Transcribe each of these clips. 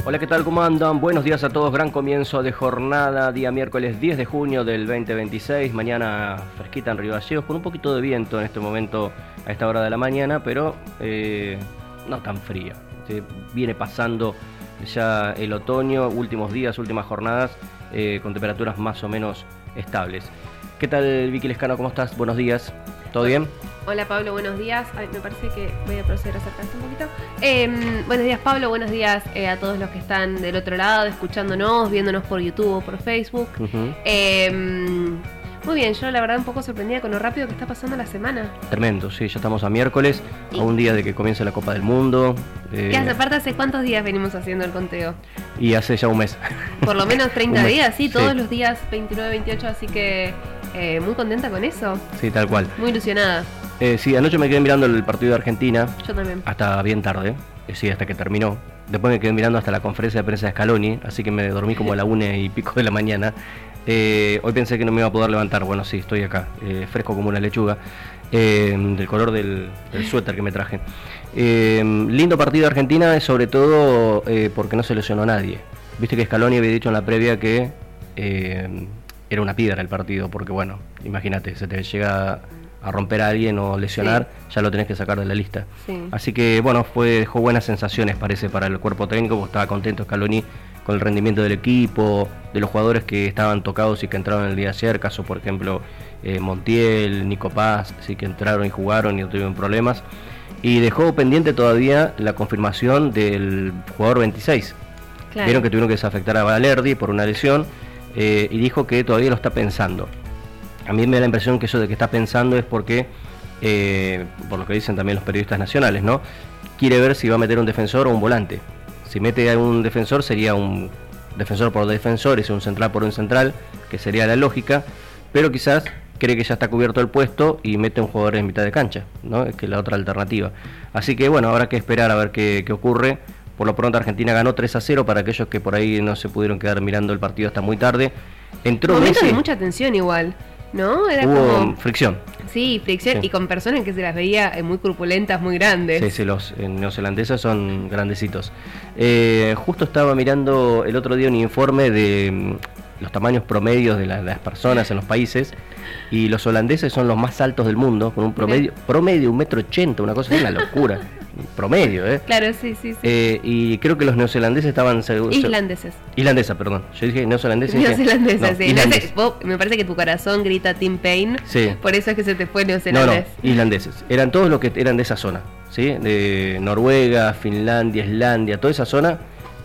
Hola, ¿qué tal? ¿Cómo andan? Buenos días a todos. Gran comienzo de jornada, día miércoles 10 de junio del 2026. Mañana fresquita en Río Gallegos, con un poquito de viento en este momento a esta hora de la mañana, pero no tan fría. Viene pasando ya el otoño, últimos días, últimas jornadas, con temperaturas más o menos estables. ¿Qué tal, Vicky Lescano? ¿Cómo estás? Buenos días. ¿Todo bien? Hola Pablo, buenos días. Ay, me parece que voy a proceder a acercar esto un poquito. Buenos días Pablo, buenos días a todos los que están del otro lado, escuchándonos, viéndonos por YouTube o por Facebook. Muy bien, yo la verdad un poco sorprendida con lo rápido que está pasando la semana. Tremendo, sí, ya estamos a miércoles, a un día de que comience la Copa del Mundo. ¿Qué hace? Aparte, ¿hace cuántos días venimos haciendo el conteo? Y hace ya un mes. Por lo menos 30 días, sí, todos sí. los días 29, 28, así que muy contenta con eso. Sí, tal cual. Muy ilusionada. Sí, anoche me quedé mirando el partido de Argentina. Yo también. Hasta bien tarde, sí, hasta que terminó. Después me quedé mirando hasta la conferencia de prensa de Scaloni, así que me dormí como a la 1:00 de la mañana. Hoy pensé que no me iba a poder levantar. Bueno, sí, estoy acá, fresco como una lechuga, del color del suéter que me traje. Lindo partido de Argentina, sobre todo porque no se lesionó nadie. Viste que Scaloni había dicho en la previa que era una piedra el partido, porque bueno, imagínate, se te llega a romper a alguien o lesionar, sí, ya lo tenés que sacar de la lista. Sí. Así que bueno, dejó buenas sensaciones, parece, para el cuerpo técnico, porque estaba contento Scaloni con el rendimiento del equipo, de los jugadores que estaban tocados y que entraron el día de ayer, caso por ejemplo Montiel, Nico Paz, sí, que entraron y jugaron y no tuvieron problemas. Y dejó pendiente todavía la confirmación del jugador 26. Claro. Vieron que tuvieron que desafectar a Valerdi por una lesión, y dijo que todavía lo está pensando. A mí me da la impresión que eso de que está pensando es porque, por lo que dicen también los periodistas nacionales, ¿no? Quiere ver si va a meter un defensor o un volante. Si mete a un defensor, sería un defensor por defensor, es un central por un central, que sería la lógica, pero quizás cree que ya está cubierto el puesto y mete un jugador en mitad de cancha, ¿no? Es que la otra alternativa. Así que bueno, habrá que esperar a ver qué ocurre. Por lo pronto Argentina ganó 3-0 para aquellos que por ahí no se pudieron quedar mirando el partido hasta muy tarde. Entró Momento Messi. De mucha tensión igual, ¿no? Era hubo como fricción. Sí, fricción, sí. Y con personas que se las veía muy corpulentas, muy grandes. Sí, los neozelandeses son grandecitos. Justo estaba mirando el otro día un informe de los tamaños promedios de las personas en los países, y los holandeses son los más altos del mundo, con un promedio 1,80 m, una cosa, es una locura. Promedio, Claro, sí. Y creo que los neozelandeses estaban... Islandesa, perdón. Yo dije neozelandeses. Neozelandesa, no, sí. Islandés. Me parece que tu corazón grita Tim Payne. Sí. Por eso es que se te fue neozelandés. No, islandeses. Eran todos los que eran de esa zona, ¿sí? De Noruega, Finlandia, Islandia, toda esa zona.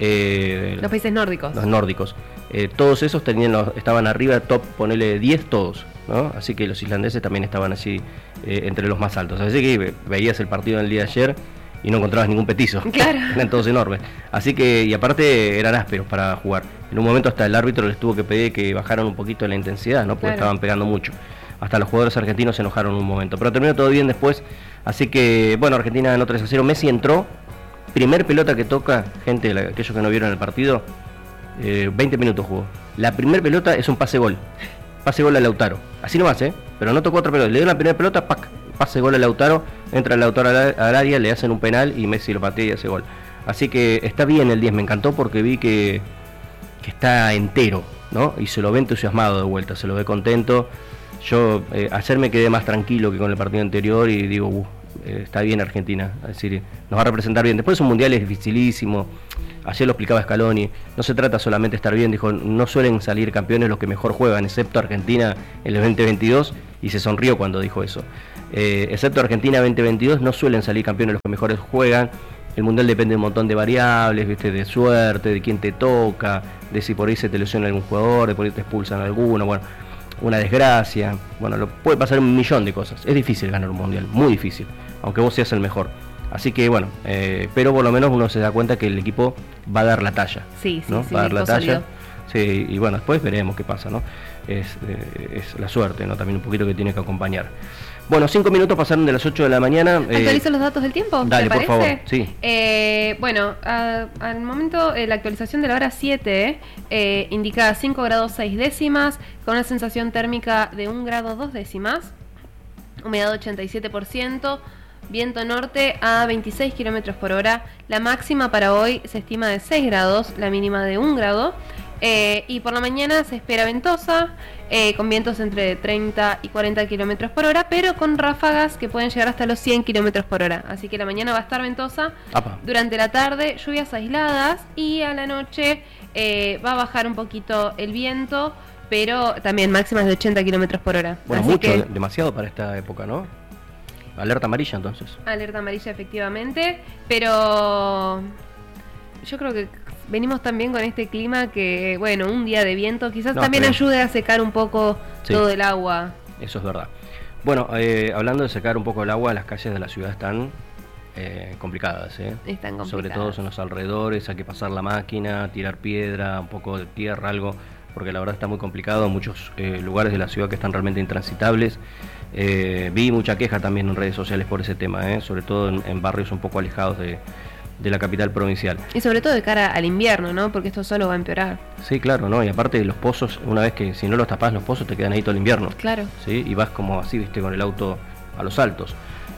Los países nórdicos. Los nórdicos. Todos esos estaban arriba, top, ponele 10 todos, ¿no? Así que los islandeses también estaban así entre los más altos. Así que veías el partido del día de ayer y no encontrabas ningún petizo. Claro. Eran todos enormes. Así que, y aparte eran ásperos para jugar. En un momento hasta el árbitro les tuvo que pedir que bajaran un poquito la intensidad, ¿no? Porque estaban pegando mucho. Hasta los jugadores argentinos se enojaron un momento. Pero terminó todo bien después. Así que, bueno, Argentina ganó 3-0. Messi entró. Primer pelota que toca, gente, aquellos que no vieron el partido, 20 minutos jugó. La primer pelota es un pase-gol. Pase-gol a Lautaro. Así nomás, pero no tocó otra pelota. Le dio la primera pelota, ¡pac! Pase-gol a Lautaro. Entra el Lautaro al área, le hacen un penal y Messi lo patea y hace gol. Así que está bien el 10. Me encantó porque vi que está entero, ¿no? Y se lo ve entusiasmado de vuelta, se lo ve contento. Yo ayer me quedé más tranquilo que con el partido anterior y digo, está bien Argentina, es decir, nos va a representar bien. Después un mundial es dificilísimo. Ayer lo explicaba Scaloni, no se trata solamente de estar bien, dijo, no suelen salir campeones los que mejor juegan, excepto Argentina en el 2022, y se sonrió cuando dijo eso. Excepto Argentina 2022, no suelen salir campeones los que mejores juegan. El mundial depende de un montón de variables, ¿viste? De suerte, de quién te toca, de si por ahí se te lesiona algún jugador, de por ahí te expulsan alguno, bueno, una desgracia, bueno, puede pasar un millón de cosas. Es difícil ganar un mundial, muy difícil, aunque vos seas el mejor. Así que bueno, pero por lo menos uno se da cuenta que el equipo va a dar la talla. Sí, ¿no? Va a dar la talla. Sí, y bueno, después veremos qué pasa, ¿no? Es la suerte, ¿no? También un poquito que tiene que acompañar. Bueno, 5 minutos pasaron de las 8 de la mañana. ¿Actualizo los datos del tiempo? Dale, ¿te por parece? favor, sí. Bueno, al momento la actualización de la hora 7 indica 5 grados 6 décimas, con una sensación térmica de 1 grado 2 décimas, humedad 87%, Viento norte a 26 kilómetros por hora. La máxima para hoy se estima de 6 grados, la mínima de 1 grado. Y por la mañana se espera ventosa, con vientos entre 30 y 40 kilómetros por hora, pero con ráfagas que pueden llegar hasta los 100 kilómetros por hora. Así que la mañana va a estar ventosa. Apa. Durante la tarde, lluvias aisladas, y a la noche va a bajar un poquito el viento, pero también máximas de 80 kilómetros por hora. Bueno, así mucho, demasiado para esta época, ¿no? Alerta amarilla, entonces. Alerta amarilla, efectivamente, pero yo creo que venimos también con este clima que, bueno, un día de viento quizás también ayude a secar un poco todo el agua. Eso es verdad. Bueno, hablando de secar un poco el agua, las calles de la ciudad están complicadas, Están complicadas. Sobre todo en los alrededores, hay que pasar la máquina, tirar piedra, un poco de tierra, algo, porque la verdad está muy complicado. Muchos lugares de la ciudad que están realmente intransitables. Vi mucha queja también en redes sociales por ese tema, sobre todo en barrios un poco alejados de la capital provincial. Y sobre todo de cara al invierno, ¿no? Porque esto solo va a empeorar. Sí, claro, ¿no? Y aparte de los pozos, una vez que si no los tapás, los pozos te quedan ahí todo el invierno. Claro. ¿Sí? Y vas como así, viste, con el auto a los altos.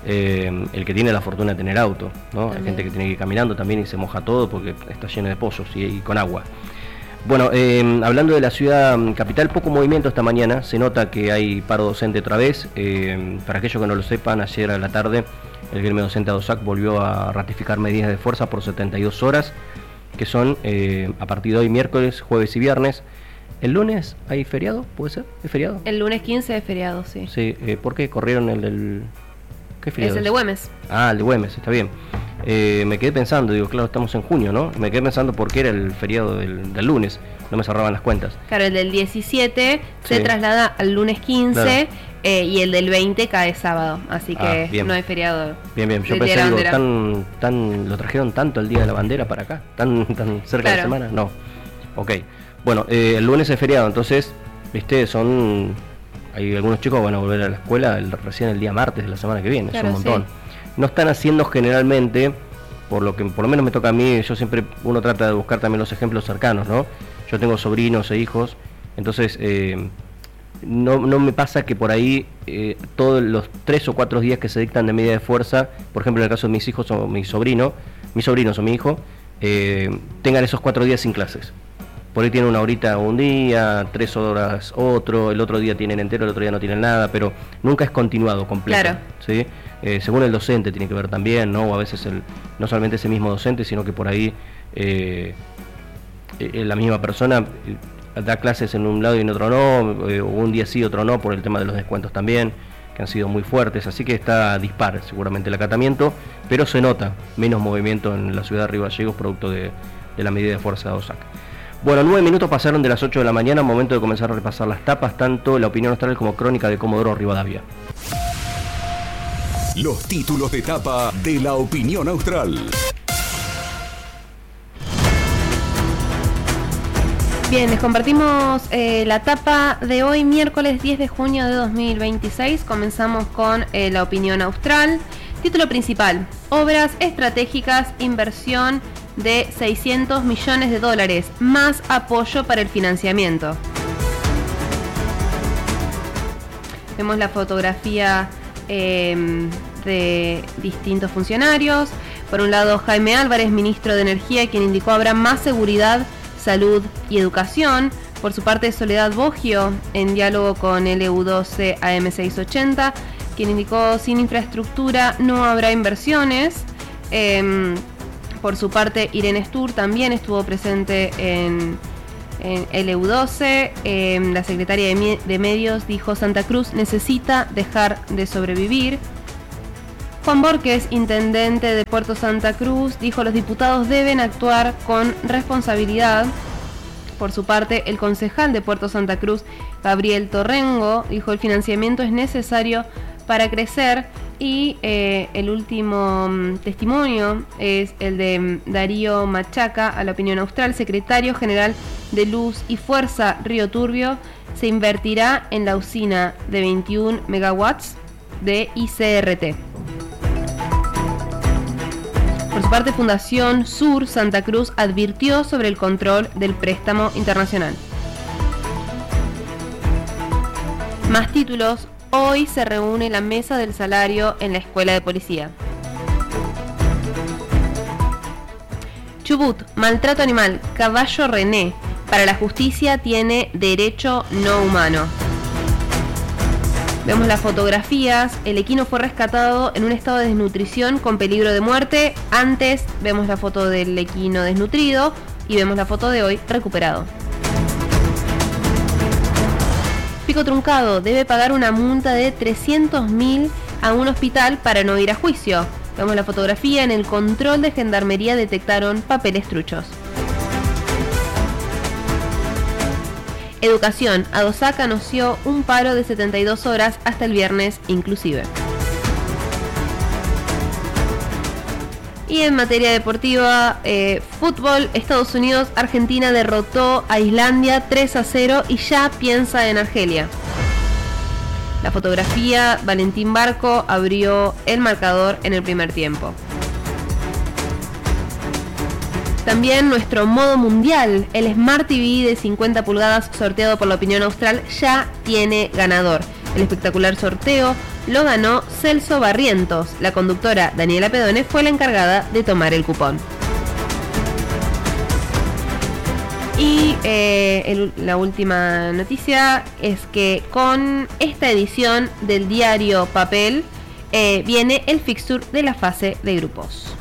El que tiene la fortuna de tener auto, ¿no? También. Hay gente que tiene que ir caminando también y se moja todo porque está lleno de pozos y con agua. Bueno, hablando de la ciudad capital, poco movimiento esta mañana. Se nota que hay paro docente otra vez. Para aquellos que no lo sepan, ayer a la tarde el gremio docente ADOSAC volvió a ratificar medidas de fuerza por 72 horas, que son a partir de hoy miércoles, jueves y viernes. ¿El lunes hay feriado? ¿Puede ser? ¿Es feriado? El lunes 15 es feriado, sí. Sí, ¿por qué corrieron el del...? ¿Qué feriado es? El de Güemes. Ah, el de Güemes, está bien. Me quedé pensando, digo, claro, estamos en junio, ¿no? Me quedé pensando por qué era el feriado del lunes, no me cerraban las cuentas. Claro, el del 17 se traslada al lunes 15, claro. Y el del 20 cae sábado, así que no hay feriado. Bien, yo pensé, digo, lo trajeron tanto el Día de la Bandera para acá, tan cerca de la semana, no. Ok, bueno, el lunes es feriado, entonces, viste, hay algunos chicos que van a volver a la escuela recién el día martes de la semana que viene, claro, es un montón. Sí. No están haciendo generalmente, por lo menos me toca a mí, uno trata de buscar también los ejemplos cercanos, ¿no? Yo tengo sobrinos e hijos, entonces no me pasa que por ahí todos los 3 o 4 días que se dictan de medida de fuerza, por ejemplo en el caso de mis hijos o mis sobrinos o mi hijo, tengan esos 4 días sin clases. Por ahí tienen 1 horita un día, 3 horas otro, el otro día tienen entero, el otro día no tienen nada, pero nunca es continuado, completo. Claro. ¿Sí? Según el docente tiene que ver también, ¿no? O a veces no solamente ese mismo docente, sino que por ahí la misma persona da clases en un lado y en otro no, o un día sí, otro no, por el tema de los descuentos también, que han sido muy fuertes, así que está dispar seguramente el acatamiento, pero se nota menos movimiento en la ciudad de Río Gallegos producto de la medida de fuerza de ADOSAC. Bueno, 9 minutos pasaron de las 8 de la mañana, momento de comenzar a repasar las tapas, tanto La Opinión Austral como Crónica de Comodoro Rivadavia. Los títulos de tapa de La Opinión Austral. Bien, les compartimos la tapa de hoy, miércoles 10 de junio de 2026. Comenzamos con La Opinión Austral. Título principal: Obras estratégicas, inversión de $600 millones, más apoyo para el financiamiento. Vemos la fotografía de distintos funcionarios. Por un lado, Jaime Álvarez, ministro de Energía, quien indicó habrá más seguridad, salud y educación. Por su parte, Soledad Boggio, en diálogo con LU12 AM680, quien indicó sin infraestructura no habrá inversiones. Por su parte, Irene Stur también estuvo presente en LU12. La secretaria de Medios dijo: Santa Cruz necesita dejar de sobrevivir. Juan Borges, intendente de Puerto Santa Cruz, dijo: los diputados deben actuar con responsabilidad. Por su parte, el concejal de Puerto Santa Cruz, Gabriel Torrengo, dijo: el financiamiento es necesario para crecer. Y el último testimonio es el de Darío Machaca, a La Opinión Austral, secretario general de Luz y Fuerza Río Turbio. Se invertirá en la usina de 21 megawatts de ICRT. Por su parte, Fundación Sur Santa Cruz advirtió sobre el control del préstamo internacional. Más títulos. hoy se reúne la mesa del salario en la Escuela de Policía. Chubut, maltrato animal, caballo René. Para la justicia tiene derecho no humano. Vemos las fotografías, el equino fue rescatado en un estado de desnutrición con peligro de muerte. Antes vemos la foto del equino desnutrido y vemos la foto de hoy recuperado. Pico Truncado debe pagar una multa de 300.000 a un hospital para no ir a juicio. Vemos la fotografía, en el control de gendarmería detectaron papeles truchos. Educación, Adosac anunció un paro de 72 horas hasta el viernes inclusive. Y en materia deportiva, fútbol, Estados Unidos, Argentina derrotó a Islandia 3-0 y ya piensa en Argelia. La fotografía, Valentín Barco abrió el marcador en el primer tiempo. También nuestro modo mundial, el Smart TV de 50 pulgadas sorteado por la Opinión Austral ya tiene ganador. El espectacular sorteo lo ganó Celso Barrientos. La conductora Daniela Pedone fue la encargada de tomar el cupón. Y la última noticia es que con esta edición del diario Papel viene el fixture de la fase de grupos.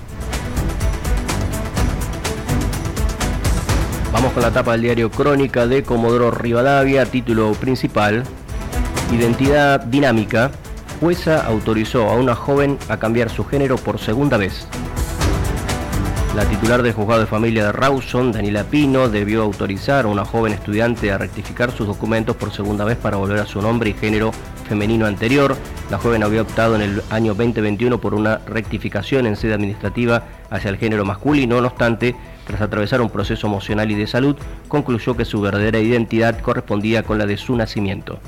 Vamos con la tapa del diario Crónica de Comodoro Rivadavia, título principal: Identidad dinámica. Jueza autorizó a una joven a cambiar su género por segunda vez. La titular del juzgado de familia de Rawson, Daniela Pino, debió autorizar a una joven estudiante a rectificar sus documentos por segunda vez para volver a su nombre y género femenino anterior. La joven había optado en el año 2021 por una rectificación en sede administrativa hacia el género masculino. No obstante, tras atravesar un proceso emocional y de salud, concluyó que su verdadera identidad correspondía con la de su nacimiento.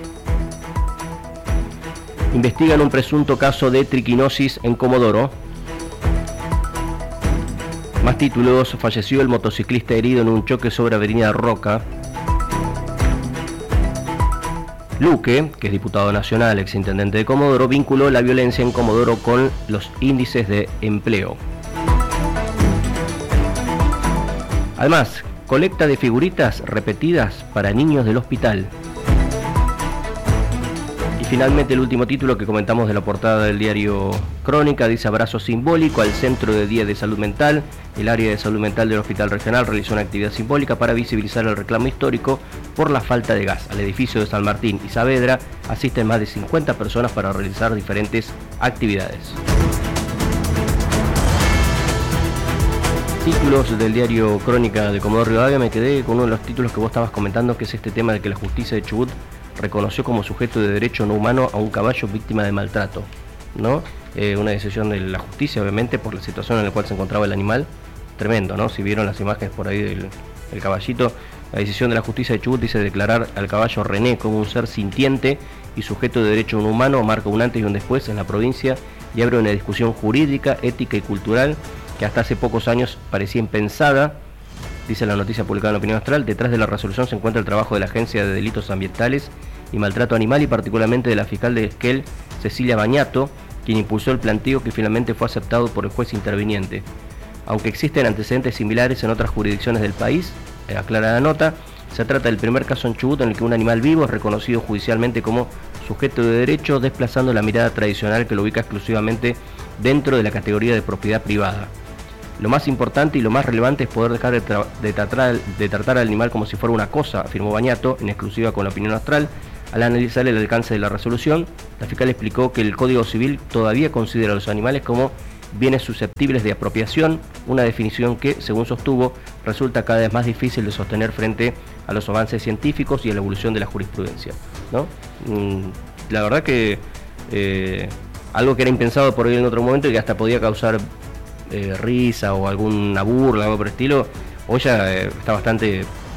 Investigan un presunto caso de triquinosis en Comodoro. Más títulos: falleció el motociclista herido en un choque sobre Avenida Roca. Luque, que es diputado nacional, exintendente de Comodoro, vinculó la violencia en Comodoro con los índices de empleo. Además, colecta de figuritas repetidas para niños del hospital. Y finalmente el último título que comentamos de la portada del diario Crónica dice: abrazo simbólico al Centro de Día de Salud Mental. El área de salud mental del Hospital Regional realizó una actividad simbólica para visibilizar el reclamo histórico por la falta de gas. Al edificio de San Martín y Saavedra asisten más de 50 personas para realizar diferentes actividades. Títulos del diario Crónica de Comodoro Rivadavia. Me quedé con uno de los títulos que vos estabas comentando, que es este tema de que la justicia de Chubut reconoció como sujeto de derecho no humano a un caballo víctima de maltrato, ¿no? Una decisión de la justicia, obviamente, por la situación en la cual se encontraba el animal. Tremendo, ¿no? Si vieron las imágenes por ahí del caballito, la decisión de la justicia de Chubut dice declarar al caballo René como un ser sintiente y sujeto de derecho no humano, marca un antes y un después en la provincia y abre una discusión jurídica, ética y cultural que hasta hace pocos años parecía impensada. Dice la noticia publicada en Opinión Austral: detrás de la resolución se encuentra el trabajo de la Agencia de Delitos Ambientales y Maltrato Animal y particularmente de la fiscal de Esquel, Cecilia Bañato, quien impulsó el planteo que finalmente fue aceptado por el juez interviniente. Aunque existen antecedentes similares en otras jurisdicciones del país, aclara la nota, se trata del primer caso en Chubut en el que un animal vivo es reconocido judicialmente como sujeto de derecho, desplazando la mirada tradicional que lo ubica exclusivamente dentro de la categoría de propiedad privada. Lo más importante y lo más relevante es poder dejar de tratar al animal como si fuera una cosa, afirmó Bañato, en exclusiva con la Opinión Austral. Al analizar el alcance de la resolución, la fiscal explicó que el Código Civil todavía considera a los animales como bienes susceptibles de apropiación, una definición que, según sostuvo, resulta cada vez más difícil de sostener frente a los avances científicos y a la evolución de la jurisprudencia, ¿no? La verdad que algo que era impensado por hoy en otro momento y que hasta podía causar risa o alguna burla, algo por el estilo, hoy ya está bastante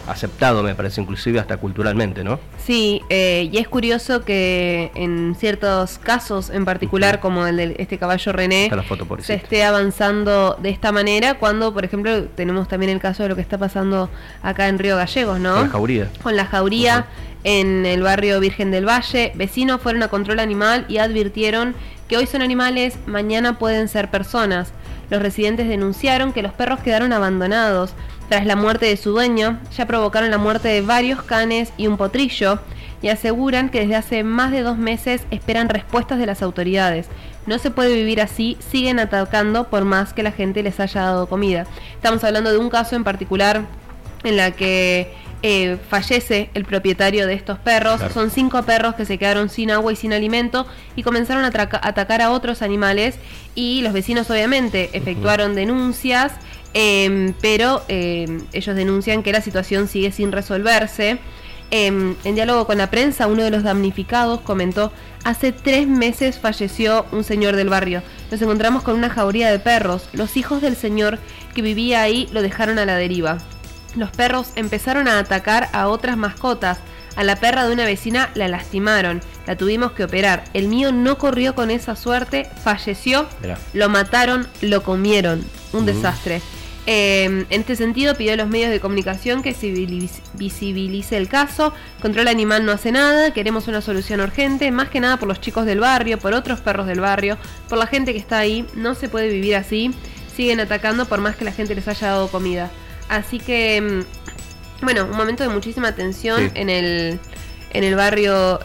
aceptado, me parece, inclusive hasta culturalmente, ¿no? Sí, y es curioso que en ciertos casos en particular, como el de este caballo René, se esté avanzando de esta manera, cuando, por ejemplo, tenemos también el caso de lo que está pasando acá en Río Gallegos, ¿no? Con la jauría. Con la jauría en el barrio Virgen del Valle. Vecinos fueron a control animal y advirtieron que hoy son animales, mañana pueden ser personas. Los residentes denunciaron que los perros quedaron abandonados tras la muerte de su dueño, ya provocaron la muerte de varios canes y un potrillo, y aseguran que desde hace más de 2 meses esperan respuestas de las autoridades. No se puede vivir así, siguen atacando por más que la gente les haya dado comida. Estamos hablando de un caso en particular en la que fallece el propietario de estos perros. Claro. Son 5 perros que se quedaron sin agua y sin alimento y comenzaron a atacar a otros animales, y los vecinos obviamente efectuaron denuncias, pero ellos denuncian que la situación sigue sin resolverse. En diálogo con la prensa, uno de los damnificados comentó: hace 3 meses falleció un señor del barrio. Nos encontramos con una jauría de perros. Los hijos del señor que vivía ahí lo dejaron a la deriva. Los perros empezaron a atacar a otras mascotas. A la perra de una vecina la lastimaron, la tuvimos que operar. El mío no corrió con esa suerte, falleció. Mirá. Lo mataron, lo comieron. Un desastre. En este sentido, pidió a los medios de comunicación que se visibilice el caso. Control Animal no hace nada, queremos una solución urgente, más que nada por los chicos del barrio, por otros perros del barrio, por la gente que está ahí. No se puede vivir así, siguen atacando por más que la gente les haya dado comida. Así que, bueno, un momento de muchísima tensión en el barrio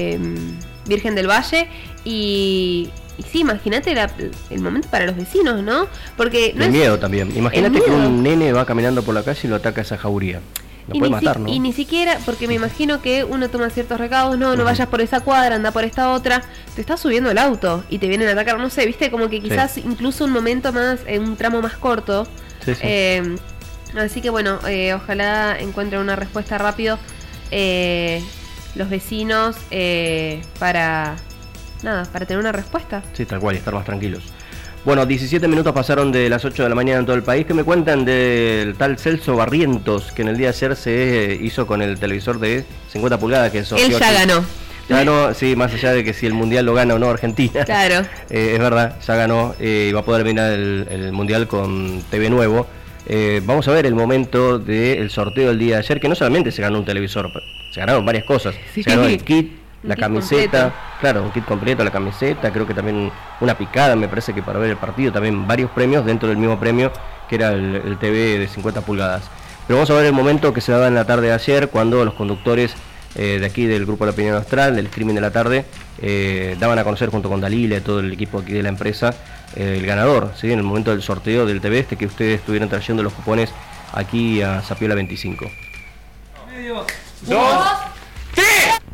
Virgen del Valle, y sí, imagínate el momento para los vecinos, ¿no? Porque no el miedo también. Imagínate que un nene va caminando por la calle y lo ataca esa jauría. Lo puede matar, ¿no? Y ni siquiera, porque me imagino que uno toma ciertos recados, no vayas por esa cuadra, anda por esta otra, te estás subiendo el auto y te vienen a atacar, no sé, viste, como que quizás incluso un momento más, un tramo más corto. Así que bueno, ojalá encuentren una respuesta rápido los vecinos para tener una respuesta. Sí, tal cual, y estar más tranquilos. Bueno, 17 minutos pasaron de las 8 de la mañana en todo el país. ¿Qué me cuentan del tal Celso Barrientos, que en el día de ayer se hizo con el televisor de 50 pulgadas? Que él ya ganó. Ganó, sí, más allá de que si el Mundial lo gana o no Argentina. Claro. Es verdad, ya ganó y va a poder mirar el Mundial con TV Nuevo. Vamos a ver el momento del sorteo del día de ayer, que no solamente se ganó un televisor, se ganaron varias cosas. Se ganó el kit, la camiseta, claro, un kit completo, la camiseta, creo que también una picada, me parece que para ver el partido, también varios premios dentro del mismo premio, que era el TV de 50 pulgadas. Pero vamos a ver el momento que se daba en la tarde de ayer, cuando los conductores de aquí del Grupo La Opinión Austral, del Streaming de la Tarde, daban a conocer junto con Dalila y todo el equipo aquí de la empresa, el ganador, ¿sí? En el momento del sorteo del TV que ustedes estuvieron trayendo los cupones aquí a Zapiola 25. Medio. 2, 3.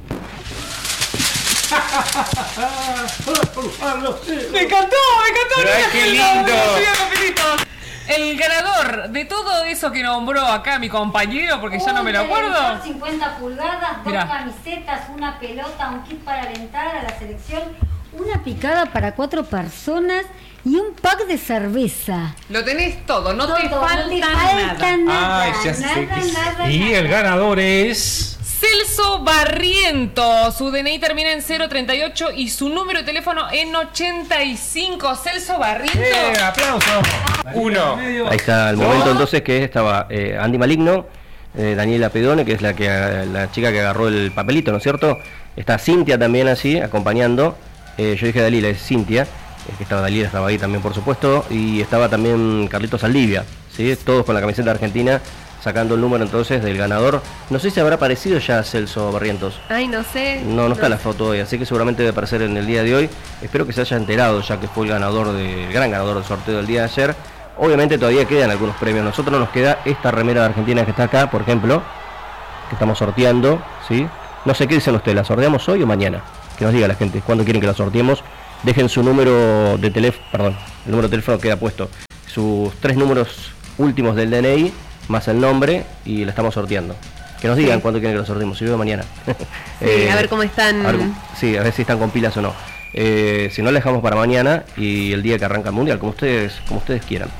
Me encantó. ¡Qué lindo! El ganador de todo eso que nombró acá mi compañero, porque ya no me lo acuerdo. 50 pulgadas, 2 camisetas, una pelota, un kit para alentar a la selección, una picada para 4 personas y un pack de cerveza. Lo tenés todo, no te falta nada. Ay, ya sé que y el ganador es Celso Barrientos. Su DNI termina en 038 y su número de teléfono en 85. Celso Barrientos. Aplauso. 1. Ahí está el momento entonces que estaba Andy Maligno, Daniela Pedone, que es la chica que agarró el papelito, ¿no es cierto? Está Cintia también así, acompañando. Yo dije Dalila, es Cintia. Que estaba Dalila, estaba ahí también, por supuesto. Y estaba también Carlitos Saldivia, ¿sí? Todos con la camiseta argentina, sacando el número entonces del ganador. No sé si habrá aparecido ya Celso Barrientos. Ay, no sé. No está la foto hoy, así que seguramente debe aparecer en el día de hoy. Espero que se haya enterado ya que fue el gran ganador del sorteo del día de ayer. Obviamente todavía quedan algunos premios. Nosotros nos queda esta remera de Argentina que está acá, por ejemplo, que estamos sorteando, ¿sí? No sé qué dicen ustedes, ¿la sorteamos hoy o mañana? Que nos diga la gente cuándo quieren que la sorteemos. Dejen su número de teléfono, perdón, el número de teléfono queda puesto. Sus 3 números últimos del DNI, más el nombre, y la estamos sorteando. Que nos digan cuándo quieren que lo sorteemos, si no mañana. Sí, a ver cómo están. A ver si están con pilas o no. Si no, la dejamos para mañana y el día que arranca el Mundial, como ustedes quieran.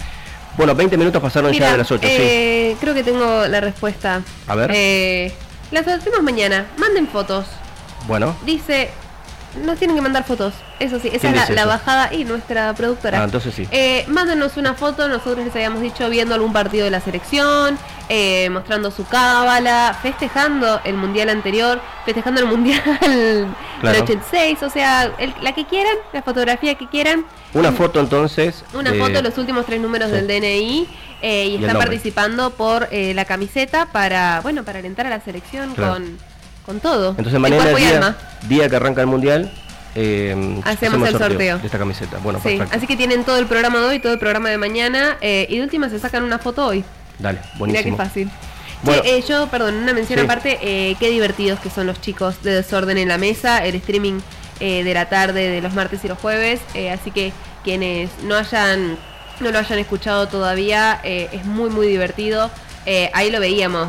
Bueno, 20 minutos pasaron ya de las 8, sí. Creo que tengo la respuesta. A ver. Las hacemos mañana. Manden fotos. Bueno. Dice, nos tienen que mandar fotos. Eso sí, esa es la bajada y nuestra productora. Ah, entonces sí. Mándenos una foto, nosotros les habíamos dicho viendo algún partido de la selección, mostrando su cábala, festejando el mundial anterior, festejando el mundial del 86, o sea, la que quieran, la fotografía que quieran. Una foto entonces. Una foto de los últimos 3 números del DNI y están participando por la camiseta para alentar a la selección con todo. Entonces mañana, día que arranca el mundial, hacemos el sorteo de esta camiseta. Bueno, sí, perfecto. así que tienen todo el programa de hoy, todo el programa de mañana y de última se sacan una foto hoy. Dale, buenísimo. Mira qué fácil. Bueno, una mención aparte, qué divertidos que son los chicos de Desorden en la Mesa, el streaming de la tarde de los martes y los jueves, así que quienes no lo hayan escuchado todavía, es muy divertido. Ahí lo veíamos,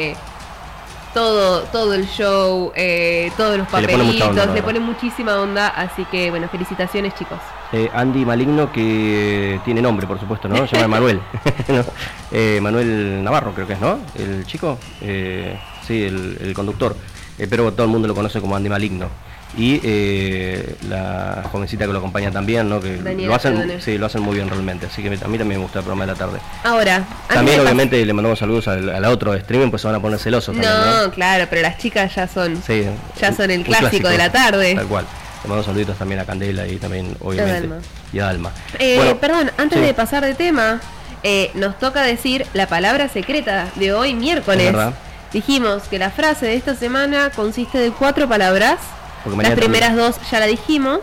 todo el show, todos los papelitos, le pone muchísima onda, así que bueno, felicitaciones chicos. Andy Maligno, que tiene nombre por supuesto, ¿no? Se llama Manuel. ¿No? Manuel Navarro creo que es, ¿no? El chico, sí, el conductor, pero todo el mundo lo conoce como Andy Maligno. Y la jovencita que lo acompaña también, ¿no? Que lo hacen muy bien realmente, así que a mí también me gusta el programa de la tarde. Ahora, también obviamente le mandamos saludos al otro streaming, pues se van a poner celosos también, ¿no? Claro, pero las chicas ya son el clásico de la tarde. Tal cual. Le mandamos saluditos también a Candela y también obviamente y a Dalma. Perdón, antes de pasar de tema, nos toca decir la palabra secreta de hoy miércoles. Dijimos que la frase de esta semana consiste de 4 palabras. Las primeras 2 ya las dijimos,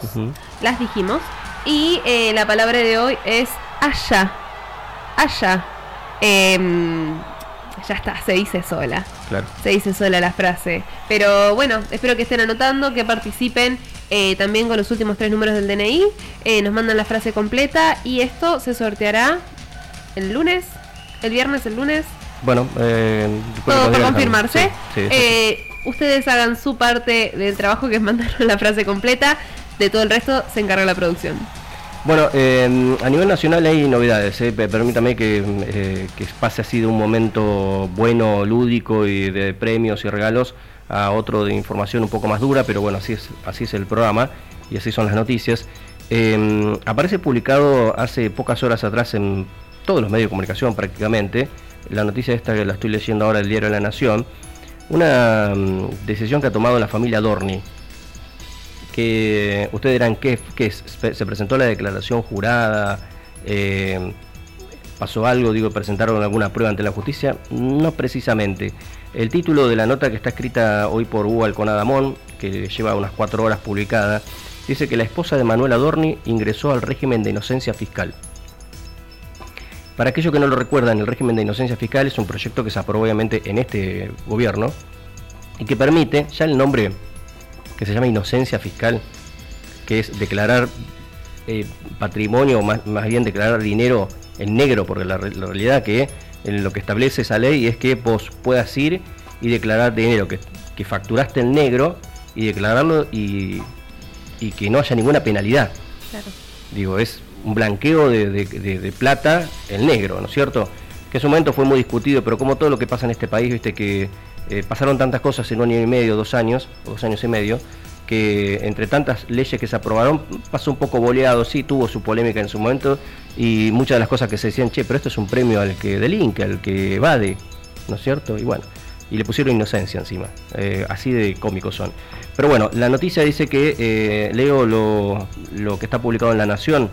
y la palabra de hoy es allá. Ya está, se dice sola. Claro. Se dice sola la frase. Pero bueno, espero que estén anotando, que participen también con los últimos 3 números del DNI. Nos mandan la frase completa y esto se sorteará el viernes. Bueno, todo por confirmarse. Sí, ustedes hagan su parte del trabajo, que es mandar la frase completa. De todo el resto se encarga la producción. Bueno, a nivel nacional hay novedades. Permítame que pase así de un momento bueno, lúdico y de premios y regalos a otro de información un poco más dura, pero bueno, así es el programa y así son las noticias. Aparece publicado hace pocas horas atrás en todos los medios de comunicación prácticamente la noticia esta, que la estoy leyendo ahora, el diario La Nación, una decisión que ha tomado la familia Dorni, que ustedes dirán, ¿qué es? ¿Se presentó la declaración jurada? ¿Pasó algo? ¿Presentaron alguna prueba ante la justicia? No precisamente. El título de la nota, que está escrita hoy por Hugo Alconadamón, que lleva unas 4 horas publicada, dice que la esposa de Manuel Adorni ingresó al régimen de inocencia fiscal. Para aquellos que no lo recuerdan, el régimen de inocencia fiscal es un proyecto que se aprobó obviamente en este gobierno y que permite, ya el nombre que se llama inocencia fiscal, que es declarar patrimonio, más bien declarar dinero en negro, porque la realidad que lo que establece esa ley es que vos puedas ir y declarar dinero que facturaste en negro y declararlo y que no haya ninguna penalidad. Claro. Es un blanqueo de plata en negro, ¿no es cierto? Que en su momento fue muy discutido, pero como todo lo que pasa en este país, que pasaron tantas cosas en 1 año y medio, 2 años, o 2 años y medio, que entre tantas leyes que se aprobaron, pasó un poco boleado, sí, tuvo su polémica en su momento, y muchas de las cosas que se decían, pero esto es un premio al que delinque, al que evade, ¿no es cierto? Y bueno, y le pusieron inocencia encima, así de cómicos son. Pero bueno, la noticia dice que, leo lo que está publicado en La Nación,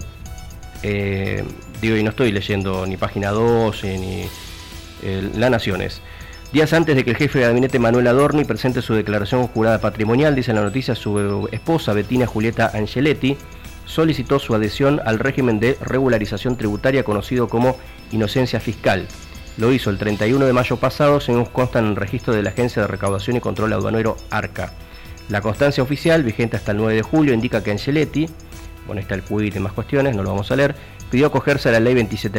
y no estoy leyendo ni Página 12 ni La Nación es. Días antes de que el jefe de gabinete Manuel Adorni presente su declaración jurada patrimonial, dice en la noticia, su esposa Bettina Julieta Angeletti solicitó su adhesión al régimen de regularización tributaria conocido como inocencia fiscal. Lo hizo el 31 de mayo pasado, según consta en el registro de la Agencia de Recaudación y Control Aduanero ARCA. La constancia oficial, vigente hasta el 9 de julio, indica que Angeletti, bueno, está el CUIT y más cuestiones, no lo vamos a leer, pidió acogerse a la ley 27